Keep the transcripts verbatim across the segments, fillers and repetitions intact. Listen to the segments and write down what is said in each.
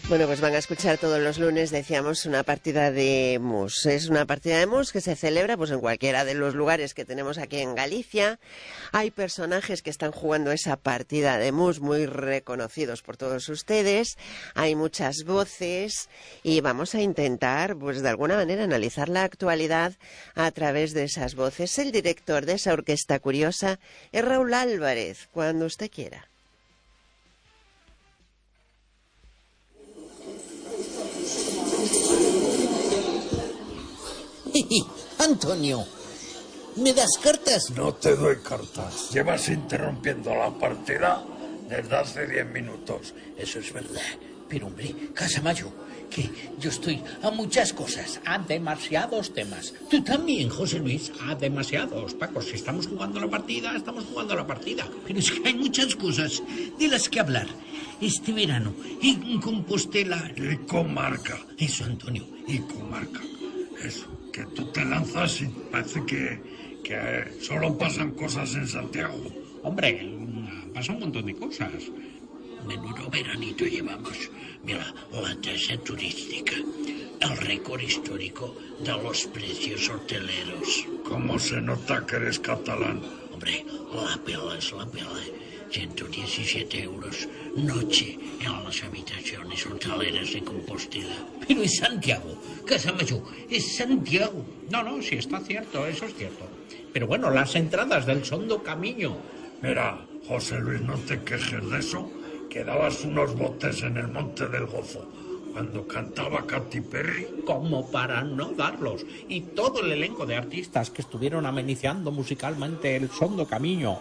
Bueno, pues van a escuchar todos los lunes, decíamos, una partida de mus. Es una partida de mus que se celebra pues en cualquiera de los lugares que tenemos aquí en Galicia. Hay personajes que están jugando esa partida de mus muy reconocidos por todos ustedes. Hay muchas voces y vamos a intentar, pues de alguna manera, analizar la actualidad a través de esas voces. El director de esa orquesta curiosa es Raúl Álvarez, cuando usted quiera. Antonio, ¿me das cartas? No te doy cartas. Llevas interrumpiendo la partida desde hace diez minutos. Eso es verdad. Pero, hombre, Casamayo, que yo estoy a muchas cosas, a demasiados temas. Tú también, José Luis, a demasiados. Paco, si estamos jugando la partida, estamos jugando la partida. Pero es que hay muchas cosas de las que hablar. Este verano, en Compostela... Y comarca. Eso, Antonio. Y comarca. Eso. Que tú te lanzas y parece que, que solo pasan cosas en Santiago. Hombre, pasa un montón de cosas. Menudo veranito llevamos. Mira, la tasa turística, el récord histórico de los precios hoteleros. ¿Cómo se nota que eres catalán? Hombre, la pela es la pela. ciento diecisiete euros noche en las habitaciones hoteleras de Compostela. Pero es Santiago, Casamayo, es Santiago. No, no, sí está cierto, eso es cierto. Pero bueno, las entradas del Sondo Camino. Mira, José Luis, no te quejes de eso, que dabas unos botes en el Monte del Gozo cuando cantaba Katy Perry. Como para no darlos. Y todo el elenco de artistas que estuvieron amenizando musicalmente el Sondo Camino.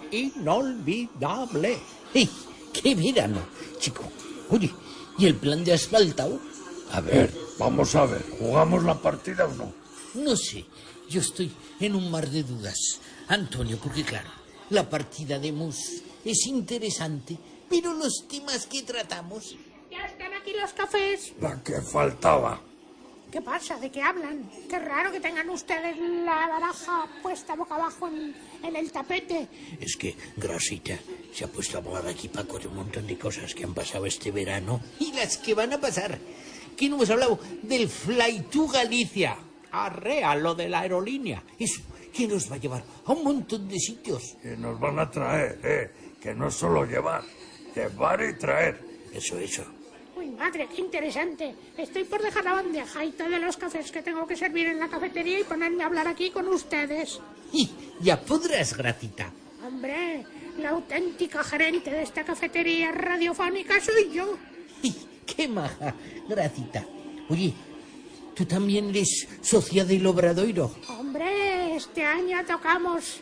Inolvidable. ¡Ey! ¡Qué verano, chico! Oye, ¿y el plan de asfaltado? A ver, vamos a ver, ¿jugamos la partida o no? No sé, yo estoy en un mar de dudas, Antonio, porque claro, la partida de mus es interesante, pero los temas que tratamos... Ya están aquí los cafés. La que faltaba. ¿Qué pasa? ¿De qué hablan? Qué raro que tengan ustedes la baraja puesta boca abajo en, en el tapete. Es que Grosita se ha puesto a hablar aquí, Paco, de un montón de cosas que han pasado este verano y las que van a pasar. Que no hemos hablado del Fly to Galicia. Arrea, lo de la aerolínea. Eso, que nos va a llevar a un montón de sitios. Que nos van a traer, eh. Que no es solo llevar, llevar y traer. Eso, eso. Uy, madre, qué interesante. Estoy por dejar la bandeja y todos los cafés que tengo que servir en la cafetería y ponerme a hablar aquí con ustedes. Y ya podrás, Gratita. Hombre, la auténtica gerente de esta cafetería radiofónica soy yo. Y qué maja, Gratita. Oye, ¿tú también eres socia del Obradoiro? Hombre, este año tocamos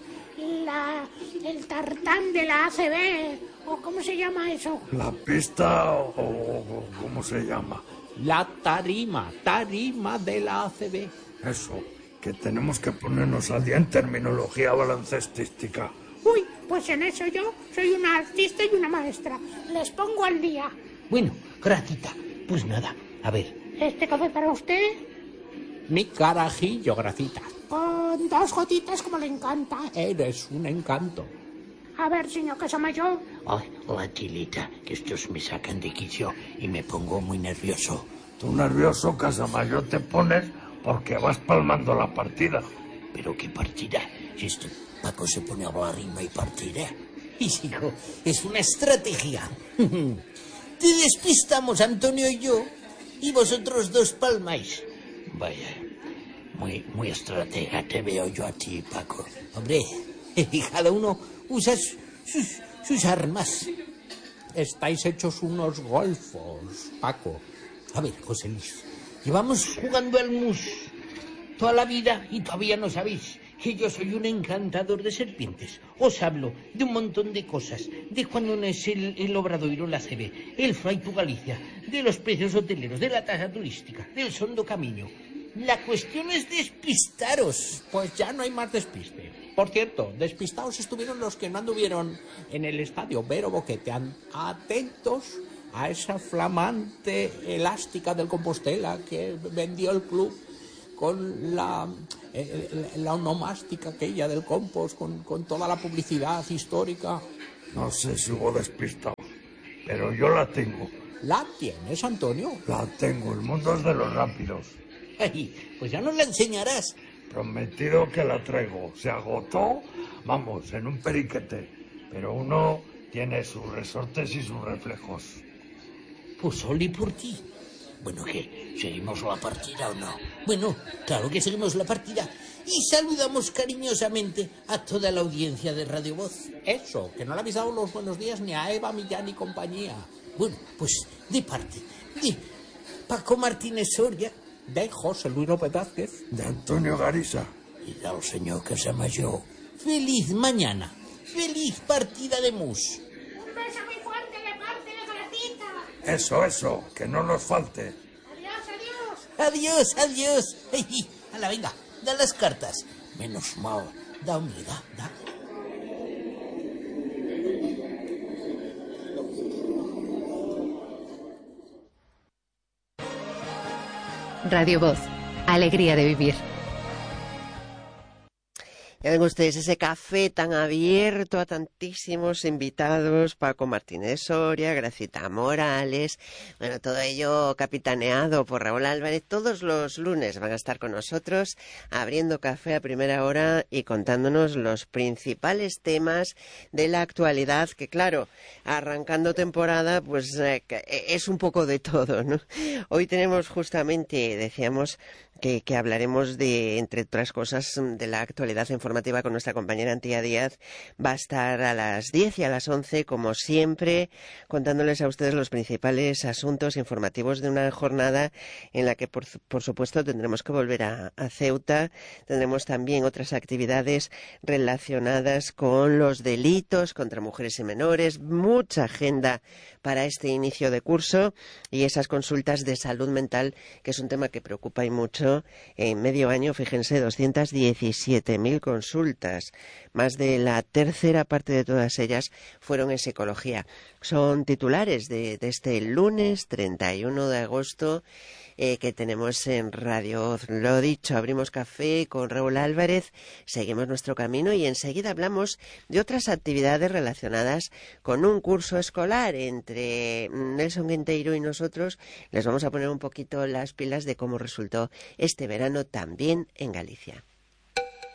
la, el tartán de la A C B... ¿O cómo se llama eso? ¿La pista o, o cómo se llama? La tarima, tarima de la A C B. Eso, que tenemos que ponernos al día en terminología baloncestística. Uy, pues en eso yo soy una artista y una maestra. Les pongo al día. Bueno, Gratita, pues nada, a ver. ¿Este café para usted? Mi carajillo, Gratita. Con dos gotitas como le encanta. Eres un encanto. A ver, señor Casamayo. Ay, la tilita, que estos me sacan de quicio y me pongo muy nervioso. Tú nervioso, Casamayo, te pones porque vas palmando la partida. ¿Pero qué partida? Si esto, Paco se pone a hablar rima y partida. Y hijo, es una estrategia. Te despistamos, Antonio y yo, y vosotros dos palmáis. Vaya, muy, muy estratega te veo yo a ti, Paco. Hombre, y cada uno usa sus, sus armas. Estáis hechos unos golfos, Paco. A ver, José Luis, llevamos jugando al mus toda la vida y todavía no sabéis que yo soy un encantador de serpientes. Os hablo de un montón de cosas, de cuando no es el, el Obradoiro, la C B, el Fly to Galicia, de los precios hoteleros, de la tasa turística, del Sondo Camino. La cuestión es despistaros. Pues ya no hay más despiste. Por cierto, despistados estuvieron los que no anduvieron en el estadio Vero Boquete. Atentos a esa flamante elástica del Compostela que vendió el club con la, eh, la onomástica aquella del Compost, con, con toda la publicidad histórica. No sé si hubo despistados, pero yo la tengo. ¿La tienes, Antonio? La tengo, el mundo es de los rápidos. Ay, pues ya nos la enseñarás. Prometido que la traigo. Se agotó, vamos, en un periquete. Pero uno tiene sus resortes y sus reflejos. Pues solo y por ti. Bueno, ¿qué? ¿Seguimos la partida o no? Bueno, claro que seguimos la partida. Y saludamos cariñosamente a toda la audiencia de Radio Voz. Eso, que no le habéis dado los buenos días ni a Eva, Millán y compañía. Bueno, pues de parte de Paco Martínez Soria, de José Luis López Vázquez, de Antonio Garisa y del señor que se llama yo. Feliz mañana, feliz partida de mus. Un beso muy fuerte de parte de Galatita. Eso, eso, que no nos falte. Adiós, adiós. Adiós, adiós. Ay, ala, venga, da las cartas. Menos mal, da, hombre, da, da. Radio Voz, alegría de vivir. Ya ven ustedes ese café tan abierto a tantísimos invitados, Paco Martínez Soria, Gracita Morales, bueno, todo ello capitaneado por Raúl Álvarez. Todos los lunes van a estar con nosotros abriendo café a primera hora y contándonos los principales temas de la actualidad, que claro, arrancando temporada, pues eh, es un poco de todo, ¿no? Hoy tenemos justamente, decíamos, Que, que hablaremos de, entre otras cosas, de la actualidad informativa con nuestra compañera Antía Díaz. Va a estar a las diez y a las once, como siempre, contándoles a ustedes los principales asuntos informativos de una jornada en la que, por, por supuesto, tendremos que volver a, a Ceuta. Tendremos también otras actividades relacionadas con los delitos contra mujeres y menores, mucha agenda para este inicio de curso y esas consultas de salud mental, que es un tema que preocupa y mucho. En medio año, fíjense, doscientas diecisiete mil consultas. Más de la tercera parte de todas ellas fueron en psicología. Son titulares de, de este lunes treinta y uno de agosto eh, que tenemos en Radio. Lo dicho, abrimos café con Raúl Álvarez, seguimos nuestro camino y enseguida hablamos de otras actividades relacionadas con un curso escolar. Entre Nelson Quinteiro y nosotros les vamos a poner un poquito las pilas de cómo resultó este verano también en Galicia.